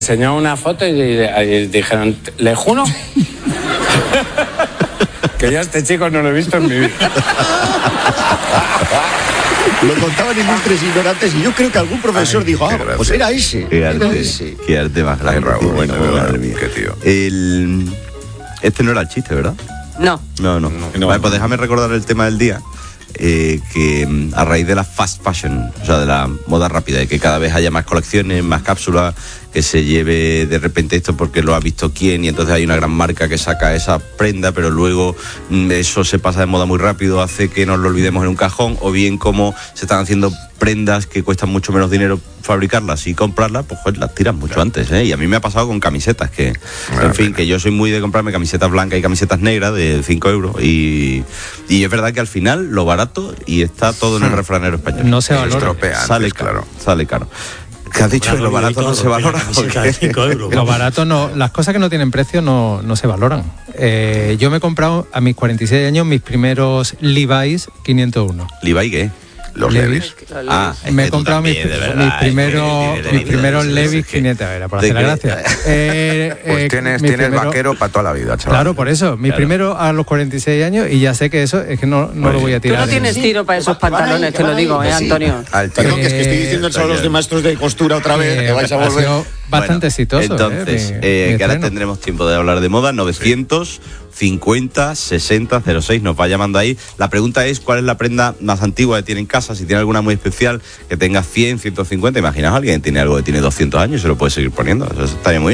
Enseñó una foto y dijeron, ¿le juro? Que yo a este chico no lo he visto en mi vida. Lo contaban ilustres ignorantes y yo creo que algún profesor dijo, pues era ese. Qué arte más grande. Raúl, bueno, madre mía. Qué tío. Este no era el chiste, ¿verdad? No. Vale, pues déjame recordar el tema del día. Que a raíz de la fast fashion, o sea, de la moda rápida, de que cada vez haya más colecciones, más cápsulas, que se lleve de repente esto porque lo ha visto quién y entonces hay una gran marca que saca esa prenda, pero luego eso se pasa de moda muy rápido, hace que nos lo olvidemos en un cajón, o bien como se están haciendo prendas que cuestan mucho menos dinero fabricarlas y comprarlas, pues joder, las tiran mucho antes, ¿eh? Y a mí me ha pasado con camisetas, que en fin, que yo soy muy de comprarme camisetas blancas y camisetas negras de 5 euros y es verdad que al final lo barato y está todo en el refranero español. No se valora. Sale caro. ¿Qué has dicho? Que lo barato no se valora. 5 euros. Lo barato no, las cosas que no tienen precio no se valoran. Yo me he comprado a mis 46 años mis primeros Levi's 501. ¿Levi's qué? Los Levi's. Me he comprado mis primeros Levi's 500, por hacer la gracia. Pues tienes vaquero para toda la vida, chaval. Claro, por eso. Mis primeros a los 46 años y ya sé que eso es que no lo voy a tirar. Tú no tienes tiro para esos pantalones, te lo digo, Antonio. Perdón, que es que estoy diciendo eso a los de maestros de costura otra vez, que vais a volver. Bastante exitoso. Entonces, que ahora tendremos tiempo de hablar de moda. 950 60 06, nos va llamando ahí. La pregunta es, ¿cuál es la prenda más antigua que tiene en casa? Si tiene alguna muy especial, que tenga 100, 150. Imaginaos, alguien que tiene algo que tiene 200 años y se lo puede seguir poniendo. Eso está muy bien.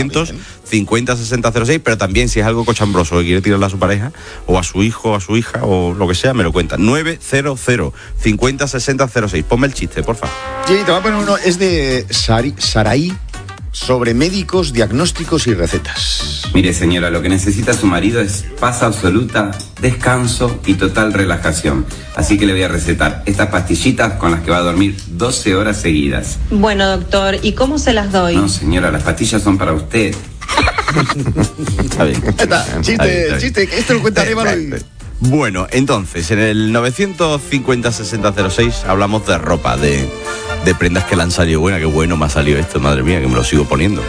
950 60 06, pero también si es algo cochambroso que quiere tirarle a su pareja, o a su hijo, o a su hija, o lo que sea, me lo cuenta. 900 50 60 06. Ponme el chiste, por favor. Sí, te voy a poner uno. Es de Saraí, sobre médicos, diagnósticos y recetas. Mire, señora, lo que necesita su marido es paz absoluta, descanso y total relajación. Así que le voy a recetar estas pastillitas con las que va a dormir 12 horas seguidas. Bueno, doctor, ¿y cómo se las doy? No, señora, las pastillas son para usted. Está bien. Chiste, esto lo cuenta Arevalo. Bueno, entonces, en el 950 60 06 hablamos de ropa, de prendas que le han salido buenas. Qué bueno me ha salido esto, madre mía, que me lo sigo poniendo.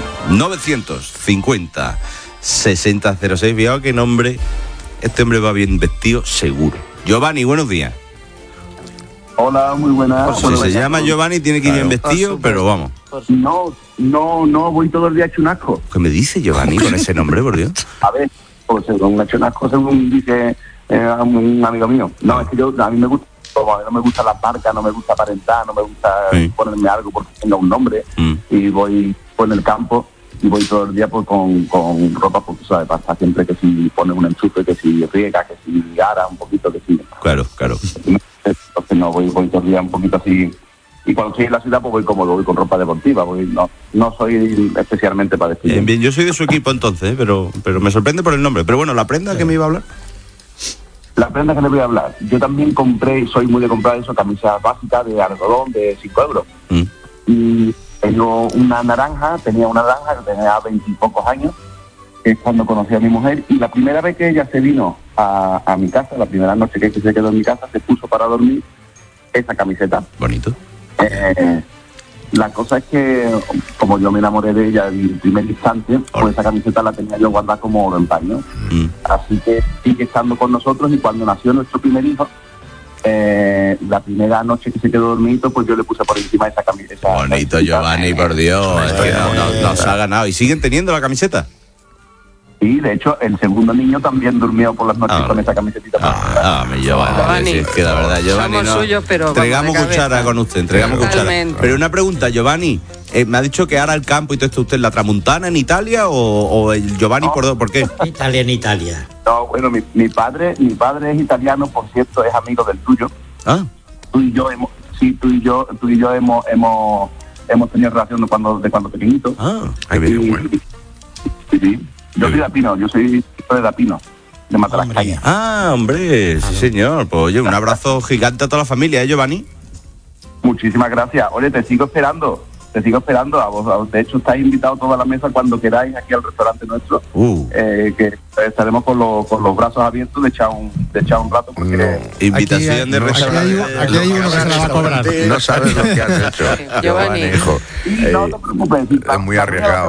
950 60 06, fijaos qué nombre. Este hombre va bien vestido, seguro. Giovanni, buenos días. Hola, muy buenas. Si se llama Giovanni, tiene que ir bien vestido, pero vamos. No, voy todo el día hecho un asco. ¿Qué me dice Giovanni con ese nombre, por Dios? A ver, pues un hecho un asco, según dice un amigo mío. No, es que a mí me gusta. Como no me gusta la marca, no me gusta aparentar, no me gusta ponerme algo porque tenga un nombre, y voy por el campo y voy todo el día pues, con ropa, porque sabes, pasa siempre que si pones un enchufe, que si riega, que si gara un poquito, que si... Claro. Entonces no, voy todo el día un poquito así, y cuando estoy en la ciudad pues voy cómodo, voy con ropa deportiva, no soy especialmente para vestir. Bien, yo soy de su equipo entonces, pero me sorprende por el nombre. Pero bueno, la prenda que me iba a hablar... La prenda que le voy a hablar, yo también soy muy de comprar eso, camisas básicas de algodón de 5 euros. Y tengo una naranja que tenía 20 y pocos años, que es cuando conocí a mi mujer, y la primera vez que ella se vino a mi casa, la primera noche que se quedó en mi casa, se puso para dormir esa camiseta. Bonito. La cosa es que, como yo me enamoré de ella en el primer instante, pues esa camiseta la tenía yo guardada como oro en paño. Así que sigue estando con nosotros, y cuando nació nuestro primer hijo, la primera noche que se quedó dormido, pues yo le puse por encima esa camiseta. Bonito, Giovanni, por Dios. Es que nos ha ganado. ¿Y siguen teniendo la camiseta? Sí, de hecho, el segundo niño también durmió por las noches con esa camisetita. Giovanni, es que la verdad, Giovanni, somos suyos, pero entregamos cuchara con usted, cuchara. Pero una pregunta, Giovanni, me ha dicho que ahora el campo y todo esto, ¿usted la Tramuntana en Italia o el Giovanni por qué? Italia en Italia. No, bueno, mi padre es italiano, por cierto, es amigo del tuyo. Tú y yo hemos tenido relación de cuando pequeñitos. Qué bien, bueno. Sí. Yo soy de Apino, de Apino, de Matalascaña. Hombre, sí señor. Pues oye, un abrazo gigante a toda la familia, Giovanni. Muchísimas gracias. Oye, te sigo esperando. te sigo esperando. De hecho, estáis invitados toda la mesa cuando queráis aquí al restaurante nuestro, que estaremos con los brazos abiertos de echar un rato. Porque invitación de restaurante. Aquí hay uno que se la va a cobrar. No sabes lo que has hecho, Giovanni, hijo. No te preocupes. Es muy arriesgado.